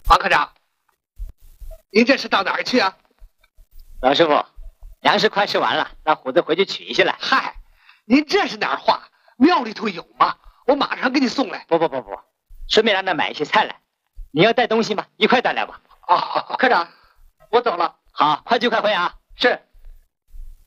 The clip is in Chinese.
王科长，您这是到哪儿去啊？ 老师傅，粮食快吃完了，让虎子回去取一些来。 嗨，您这是哪儿话？庙里头有吗？我马上给你送来。 不，顺便让他买一些菜来。你要带东西吗？一块带来吧。 科长，我走了。 好，快去快回啊。 是。